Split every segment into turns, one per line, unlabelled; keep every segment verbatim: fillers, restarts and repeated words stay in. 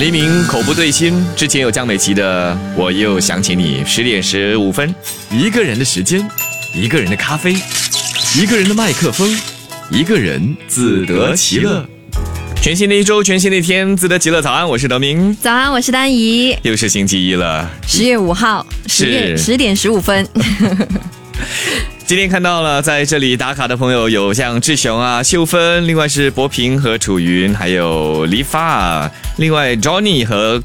黎明口不对心，之前有江美琪的我又想起你。十点十五分，一个人的时间，一个人的咖啡，一个人的麦克风，一个人自得其乐。全新的一周，全新的一天，自得其乐。早安，我是德明。
早安，我是丹怡。
又是星期一了，
十月五号，十点十点十五分。
今天看到了在这里打卡的朋友有像志雄啊、秀芬，另外是博平和楚云，还有黎发，另外 Johnny 和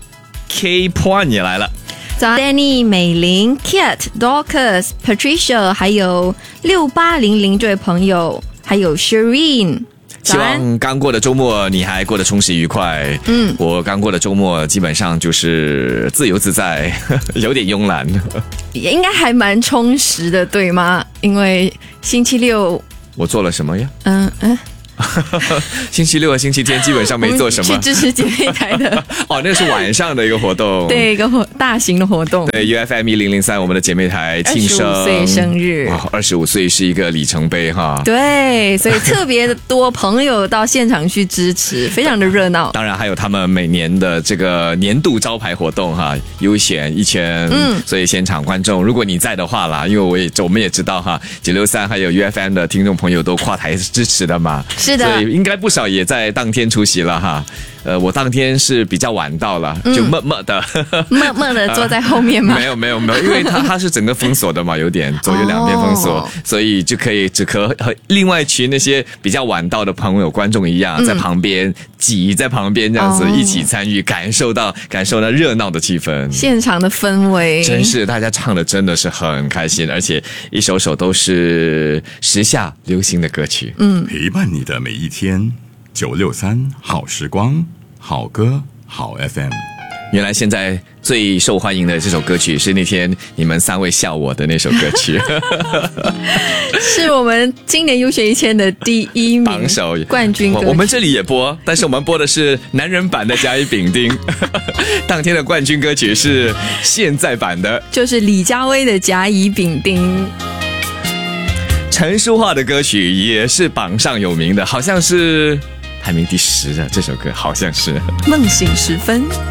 K Puan 也来了。
早安 Danny、美玲、Kate、Dorcas、Patricia， 还有六八零零这位朋友，还有 Shireen。
希望刚过的周末你还过得充实愉快。嗯，我刚过的周末基本上就是自由自在，有点慵懒。
应该还蛮充实的，对吗？因为星期六
我做了什么呀？
嗯嗯。
星期六和星期天基本上没做什么，
去支持姐妹台的
哦，那是晚上的一个活动，
对，一个活大型的活动，
对 U F M 一零零三我们的姐妹台庆生
二十五岁生日，
哇，二十五岁是一个里程碑哈，
对，所以特别多朋友到现场去支持，非常的热闹。
当然还有他们每年的这个年度招牌活动哈，优选一圈，嗯，所以现场观众如果你在的话啦，因为我也我们也知道哈，九六三还有 U F M 的听众朋友都跨台支持的嘛，
是的，
所以应该不少也在当天出席了哈。呃，我当天是比较晚到了，就默默的、嗯、
默默的坐在后面吗？
没有没有没有，因为它它是整个封锁的嘛，有点左右两边封锁、哦，所以就可以只和和另外一群那些比较晚到的朋友观众一样，在旁边、嗯、挤在旁边这样子、哦、一起参与，感受到感受到热闹的气氛，
现场的氛围，
真是大家唱的真的是很开心，而且一首首都是时下流行的歌曲，
嗯，陪伴你的每一天。九六三好时光，好歌好 F M。
原来现在最受欢迎的这首歌曲是那天你们三位笑我的那首歌曲
是我们今年优选一千的第一名
榜首
冠军歌曲。
我们这里也播，但是我们播的是男人版的甲乙丙丁当天的冠军歌曲是现在版的，
就是李佳薇的甲乙丙丁。
陈淑桦的歌曲也是榜上有名的，好像是排名第十的这首歌，好像是
梦醒时分。